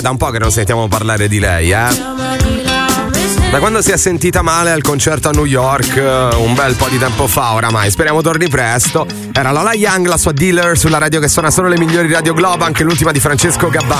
da un po' che non sentiamo parlare di lei, Da quando si è sentita male al concerto a New York un bel po' di tempo fa oramai, speriamo torni presto. Era Lola Young, la sua Dealer, sulla radio che suona solo le migliori Radio Globo, anche l'ultima di Francesco Gabbani.